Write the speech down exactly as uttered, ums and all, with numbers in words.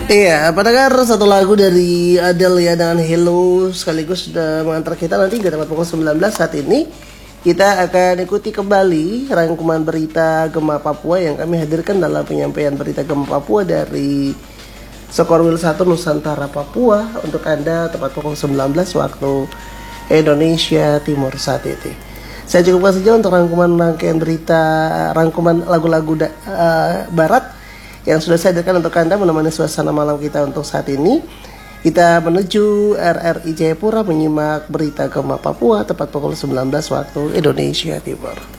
Iya, pendengar, satu lagu dari Adele ya dengan Hello sekaligus sudah mengantar kita nanti ke tempat pukul sembilan belas. Saat ini kita akan ikuti kembali rangkuman berita Gema Papua yang kami hadirkan dalam penyampaian berita Gema Papua dari Sokorwil satu Nusantara Papua untuk Anda tepat pukul sembilan belas waktu Indonesia Timur saat ini. Saya cukupkan saja untuk rangkuman rangkaian berita, rangkuman lagu-lagu da- uh, barat yang sudah saya hadirkan untuk Anda menemani suasana malam kita untuk saat ini. Kita menuju R R I Jayapura menyimak berita Gema Papua tepat pukul sembilan belas waktu Indonesia Timur.